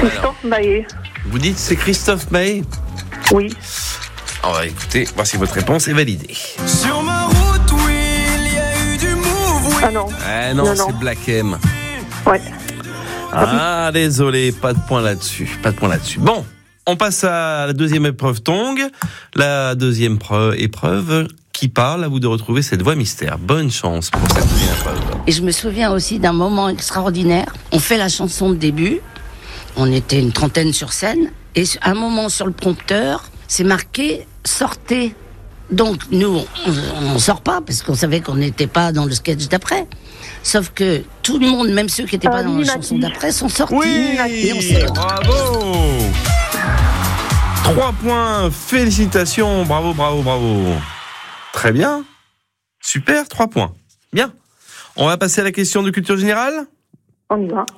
Christophe Maé. Vous dites c'est Christophe Maé? Oui. On va écouter, voir si votre réponse est validée. Sur ma route, oui, il y a eu du move, oui. Ah non. Non, c'est Black M. Ouais. Ah, désolé, pas de point là-dessus. Bon, on passe à la deuxième épreuve Tongue. La deuxième épreuve qui parle, à vous de retrouver cette voix mystère. Bonne chance pour cette deuxième épreuve. Et je me souviens aussi d'un moment extraordinaire. On fait la chanson de début. On était une trentaine sur scène. Et à un moment sur le prompteur, c'est marqué « Sortez ». Donc nous, on sort pas parce qu'on savait qu'on n'était pas dans le sketch d'après. Sauf que tout le monde, même ceux qui n'étaient pas dans la chanson d'après, sont sortis. Oui, et on s'est... bravo. 3 points, félicitations, bravo. Très bien, super, 3 points. Bien, on va passer à la question de culture générale. On y va.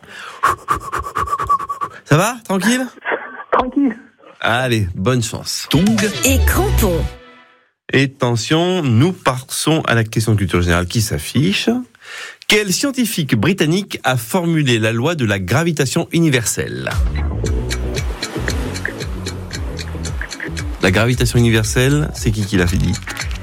Ça va, tranquille? Tranquille. Allez, bonne chance. Tongue et crampons. Et attention, nous passons à la question de culture générale qui s'affiche. Quel scientifique britannique a formulé la loi de la gravitation universelle? La gravitation universelle, c'est qui l'a fait dit?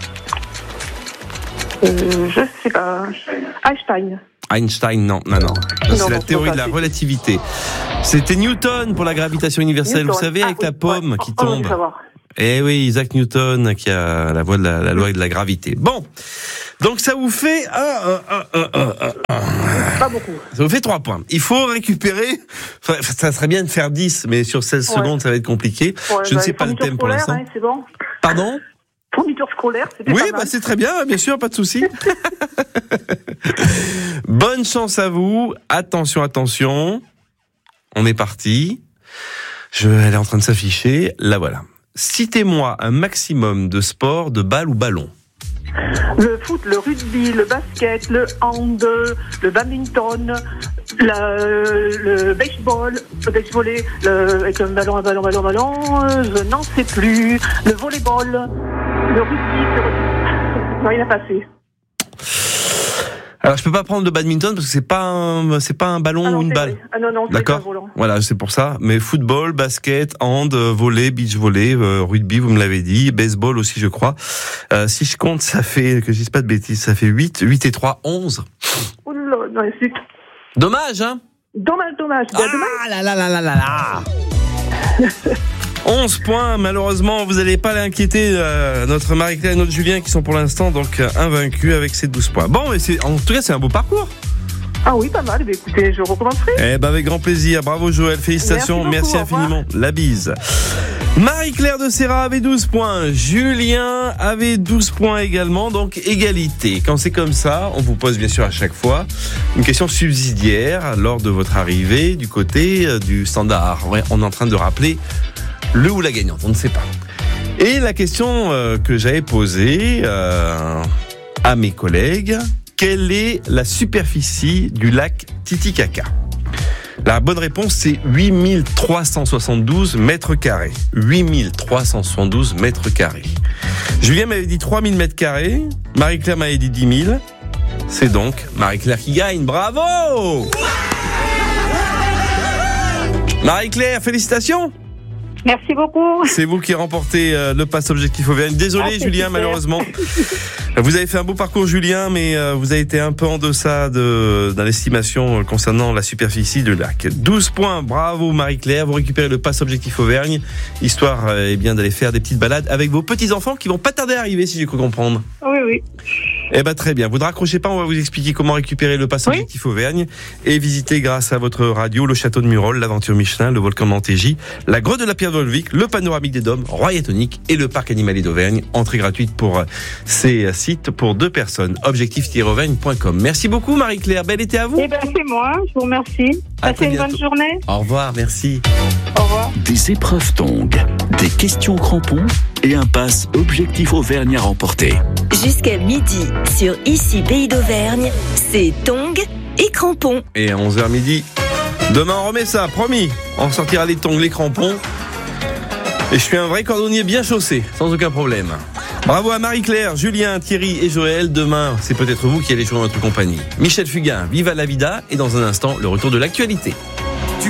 Je sais pas. Einstein, non. C'est la théorie de la relativité. C'était Newton pour la gravitation universelle. Vous savez, avec la pomme qui tombe. Eh oui, Isaac Newton qui a la loi de la gravité. Bon, donc ça vous fait pas beaucoup. Ça vous fait 3 points. Il faut récupérer. Ça serait bien de faire 10, mais sur 16 secondes, ça va être compliqué. Ouais, je ne sais pas le thème pour l'instant. Hein, c'est bon. Pardon? Fourniture scolaire, c'était oui, pas mal. C'est très bien, bien sûr, pas de souci. Bonne chance à vous. Attention. On est parti. Elle est en train de s'afficher. La voilà. Citez-moi un maximum de sports de balle ou ballon. Le foot, le rugby, le basket, le hand, le badminton, le baseball, avec un ballon, je n'en sais plus. Le volleyball, le rugby, rien à passer. Alors je peux pas prendre le badminton parce que c'est pas un ballon ou une balle. Ah non, c'est d'accord. Pas un volant. Voilà, c'est pour ça. Mais football, basket, hand, volley, beach volley, rugby, vous me l'avez dit, baseball aussi, je crois. Si je compte, ça fait, que je dise pas de bêtises, ça fait 8 et 3, 11. Oula, non, c'est... Dommage, hein? Dommage. Ah là. 11 points, malheureusement, vous n'allez pas l'inquiéter, notre Marie-Claire et notre Julien qui sont pour l'instant donc invaincus avec ces 12 points. Bon, mais en tout cas, c'est un beau parcours. Ah oui, pas mal. Mais écoutez, je recommencerai. Avec grand plaisir. Bravo Joël, félicitations, merci infiniment. La bise. Marie-Claire de Serra avait 12 points, Julien avait 12 points également, donc égalité. Quand c'est comme ça, on vous pose bien sûr à chaque fois une question subsidiaire lors de votre arrivée du côté du standard. Ouais, on est en train de rappeler le ou la gagnante, on ne sait pas. Et la question que j'avais posée à mes collègues, quelle est la superficie du lac Titicaca? La bonne réponse, c'est 8372 mètres carrés. 8372 mètres carrés. Julien m'avait dit 3000 mètres carrés. Marie-Claire m'avait dit 10 000. C'est donc Marie-Claire qui gagne. Bravo! Marie-Claire, félicitations! Merci beaucoup. C'est vous qui remportez le pass Objectif Auvergne. Désolé Julien, super. Malheureusement. Vous avez fait un beau parcours Julien, mais vous avez été un peu en deçà dans l'estimation concernant la superficie du lac. 12 points, bravo Marie-Claire. Vous récupérez le pass Objectif Auvergne, histoire bien d'aller faire des petites balades avec vos petits-enfants qui vont pas tarder à arriver, si j'ai cru comprendre. Oui. Très bien. Vous ne raccrochez pas, on va vous expliquer comment récupérer le pass Objectif Auvergne et visiter grâce à votre radio le château de Murol, l'aventure Michelin, le volcan Montégie, la grotte de la Pierre de Volvic, le panoramique des Dômes, Royatonique et le parc animalier d'Auvergne. Entrée gratuite pour ces sites pour 2 personnes. Objectif-auvergne.com. Merci beaucoup Marie-Claire. Bel été à vous. C'est moi. Je vous remercie. Passez une bonne journée. Au revoir. Merci. Au revoir. Des épreuves Tongue, des questions crampons et un pass Objectif Auvergne à remporter. Jusqu'à midi, sur Ici Pays d'Auvergne, c'est Tongue et crampons. Et à 11h midi, demain on remet ça, promis. On sortira les tongs, les crampons. Et je suis un vrai cordonnier bien chaussé, sans aucun problème. Bravo à Marie-Claire, Julien, Thierry et Joël. Demain, c'est peut-être vous qui allez jouer dans notre compagnie. Michel Fugain, Viva la Vida. Et dans un instant, le retour de l'actualité.